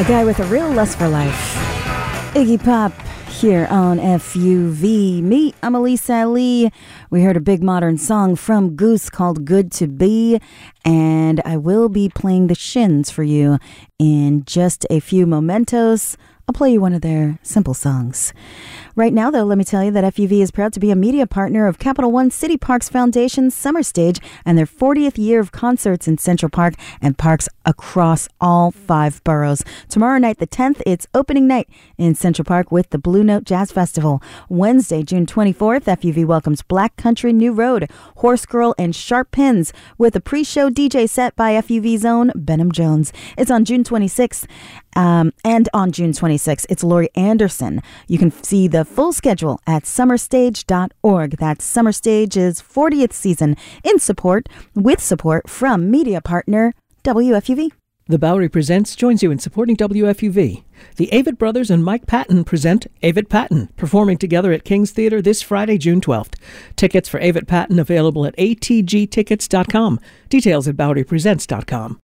A guy with a real lust for life. Iggy Pop here on FUV. Me, I'm Elisa Lee. We heard a big modern song from Goose called Good to Be, and I will be playing the Shins for you in just a few momentos. I'll play you one of their simple songs. Right now, though, let me tell you that FUV is proud to be a media partner of Capital One City Parks Foundation's Summer Stage and their 40th year of concerts in Central Park and parks across all 5 boroughs. Tomorrow night, the 10th, it's opening night in Central Park with the Blue Note Jazz Festival. Wednesday, June 24th, FUV welcomes Black Country New Road, Horse Girl, and Sharp Pins with a pre-show DJ set by FUV's own Benham Jones. It's on June 26th. And on June 26th, it's Laurie Anderson. You can see the full schedule at summerstage.org. That's Summer Stage's 40th season with support from media partner WFUV. The Bowery Presents joins you in supporting WFUV. The Avett Brothers and Mike Patton present Avett Patton, performing together at King's Theatre this Friday, June 12th. Tickets for Avett Patton available at atgtickets.com. Details at bowerypresents.com.